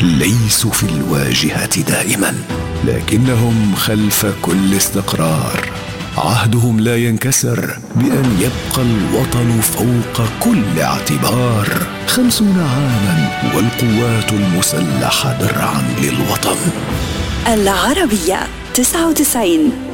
ليسوا في الواجهة دائما، لكنهم خلف كل استقرار. عهدهم لا ينكسر بأن يبقى الوطن فوق كل اعتبار. 50 عاما والقوات المسلحة درعا للوطن. العربية 99.